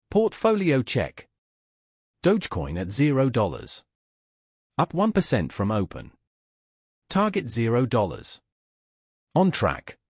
Portfolio check. Dogecoin at $0. Up 1% from open. Target $0. On track.